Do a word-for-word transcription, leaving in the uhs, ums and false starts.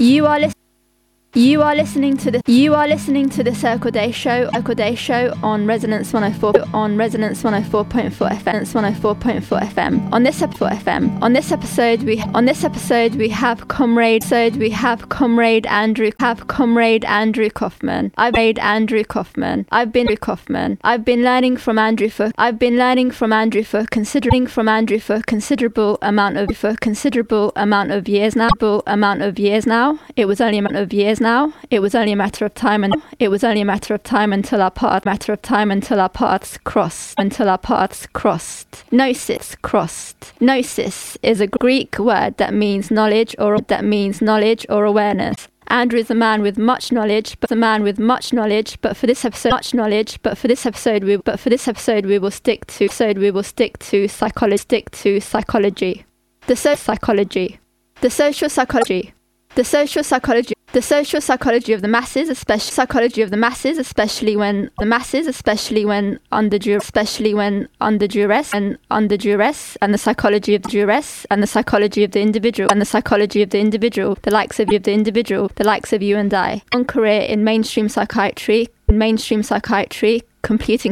You are listening. You are listening to the You are listening to the Circle Day Show, Circle Day Show on Resonance one oh four on Resonance one oh four point four F M, one oh four point four F M. On this episode, F M. On this episode, we on this episode we have comrade. So we have comrade Andrew. Have comrade Andrew Kaufman. I've made Andrew Kaufman. I've been Kaufman. I've been learning from Andrew for. I've been learning from Andrew for considering from Andrew for considerable amount of for considerable amount of years now. Amount of years now. It was only a amount of years. Now it was only a matter of time, and it was only a matter of time until our path, matter of time until our paths crossed, until our paths crossed. Gnosis crossed. Gnosis is a Greek word that means knowledge, or that means knowledge or awareness. Andrew is a man with much knowledge, but a man with much knowledge. But for this episode, much knowledge. But for this episode, we but for this episode we will stick to. So we will stick to psychology. Stick to psychology. The social psychology. The social psychology. The social psychology. The social psychology of the masses, especially psychology of the masses, especially when the masses, especially when under duress, especially when under duress and under duress, and the psychology of the duress, and the psychology of the individual, and the psychology of the individual, the likes of you, of the individual, the likes of you and I. One career in mainstream psychiatry, in mainstream psychiatry, completing